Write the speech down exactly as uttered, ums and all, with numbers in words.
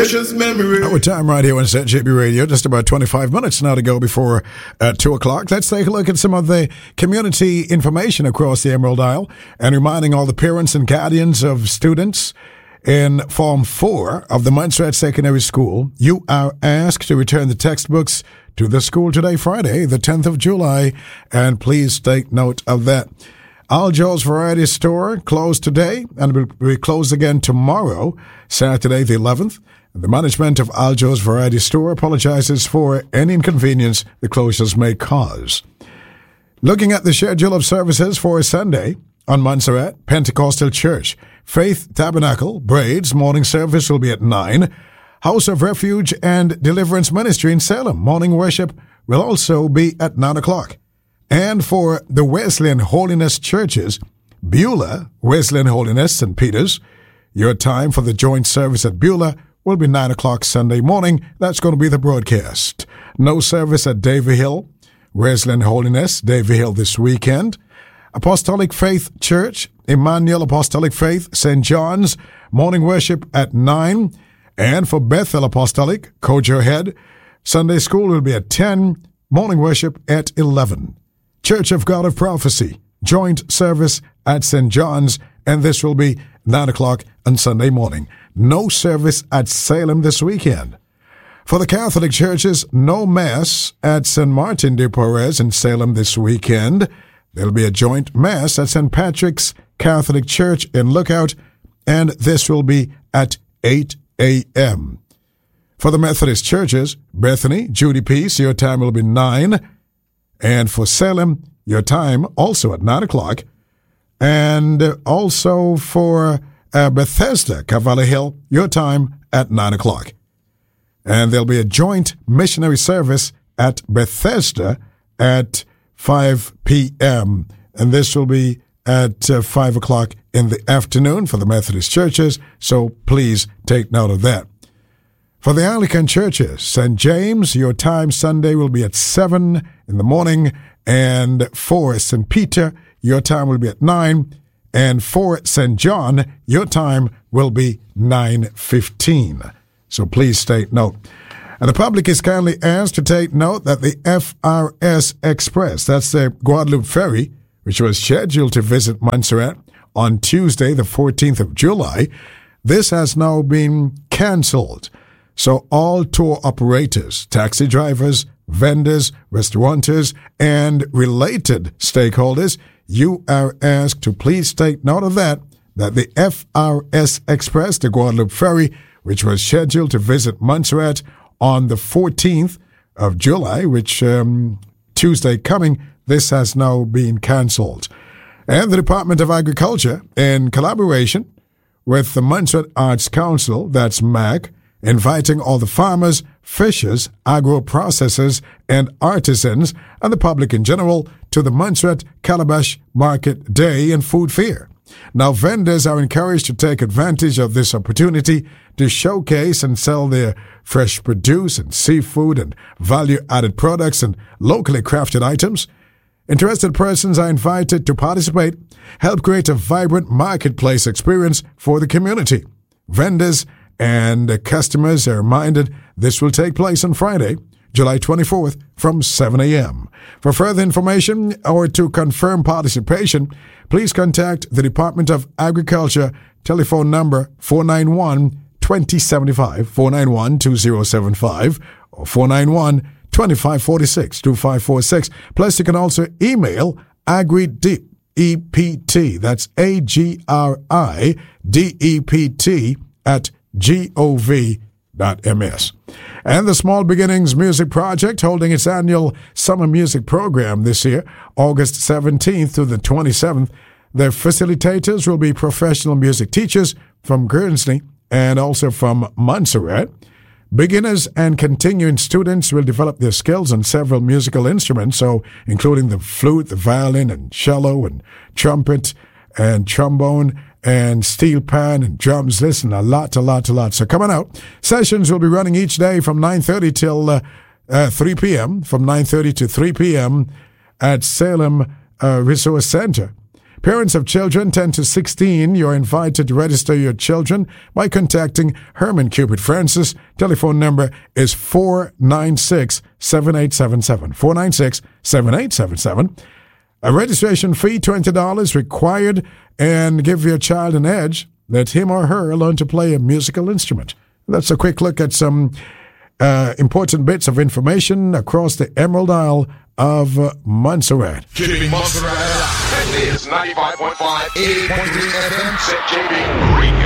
precious memory. Our time right here on Z J B Radio, just about twenty-five minutes now to go before uh, two o'clock. Let's take a look at some of the community information across the Emerald Isle and reminding all the parents and guardians of students in Form four of the Montserrat Secondary School, you are asked to return the textbooks to the school today, Friday, the tenth of July, and please take note of that. Aljo's Variety Store closed today and will be closed again tomorrow, Saturday the eleventh. The management of Aljo's Variety Store apologizes for any inconvenience the closures may cause. Looking at the schedule of services for Sunday, on Montserrat Pentecostal Church, Faith Tabernacle, Braids, morning service will be at nine. House of Refuge and Deliverance Ministry in Salem, morning worship will also be at nine o'clock. And for the Wesleyan Holiness Churches, Beulah, Wesleyan Holiness, Saint Peter's, your time for the joint service at Beulah will be nine o'clock Sunday morning. That's going to be the broadcast. No service at Davy Hill, Wesleyan Holiness, Davy Hill this weekend. Apostolic Faith Church, Emmanuel Apostolic Faith, Saint John's, morning worship at nine. And for Bethel Apostolic, Kojo Head, Sunday school will be at ten, morning worship at eleven. Church of God of Prophecy, joint service at Saint John's, and this will be nine o'clock on Sunday morning. No service at Salem this weekend. For the Catholic churches, no Mass at Saint Martin de Porres in Salem this weekend. There will be a joint Mass at Saint Patrick's Catholic Church in Lookout, and this will be at eight a.m. For the Methodist churches, Bethany, Judy Peace, your time will be nine. And for Salem, your time also at nine o'clock. And also for uh, Bethesda, Cavalli Hill, your time at nine o'clock. And there'll be a joint missionary service at Bethesda at five p.m. And this will be at uh, five o'clock in the afternoon for the Methodist churches, so please take note of that. For the Anglican churches, Saint James, your time Sunday will be at seven in the morning, and for Saint Peter, your time will be at nine, and for Saint John, your time will be nine fifteen. So please take note. And the public is kindly asked to take note that the F R S Express, that's the Guadalupe Ferry, which was scheduled to visit Montserrat on Tuesday, the fourteenth of July, this has now been canceled. So all tour operators, taxi drivers, vendors, restaurateurs, and related stakeholders, you are asked to please take note of that, that the F R S Express, the Guadalupe Ferry, which was scheduled to visit Montserrat on the fourteenth of July, which um, Tuesday coming, this has now been cancelled. And the Department of Agriculture, in collaboration with the Montserrat Arts Council, that's M A C, inviting all the farmers, fishers, agro-processors, and artisans, and the public in general, to the Montserrat Calabash Market Day and Food Fair. Now, vendors are encouraged to take advantage of this opportunity to showcase and sell their fresh produce and seafood and value-added products and locally crafted items. Interested persons are invited to participate, help create a vibrant marketplace experience for the community. Vendors and customers are reminded this will take place on Friday, July twenty-fourth from seven a.m. For further information or to confirm participation, please contact the Department of Agriculture telephone number four nine one, two zero seven five, four nine one, two zero seven five, or four nine one, two five four six, two five four six. Plus, you can also email agridept, E P T, that's A G R I D E P T, at gov dot m s. And the Small Beginnings Music Project, holding its annual summer music program this year, August seventeenth to the twenty-seventh. Their facilitators will be professional music teachers from Guernsey and also from Montserrat. Beginners and continuing students will develop their skills on several musical instruments, so including the flute, the violin, and cello, and trumpet, and trombone, and steel pan, and drums. Listen, a lot, a lot, a lot. So come on out. Sessions will be running each day from nine thirty till uh, uh, three p.m., from nine thirty to three p.m. at Salem uh, Resource Center. Parents of children ten to sixteen, you're invited to register your children by contacting Herman Cupid Francis. Telephone number is four nine six, seven eight seven seven. four nine six, seven eight seven seven. A registration fee, twenty dollars required, and give your child an edge. Let him or her learn to play a musical instrument. That's a quick look at some uh, important bits of information across the Emerald Isle of uh, Montserrat. Keeping Montserrat alive. This is ninety-five point five, eighty point three F M, Z J B.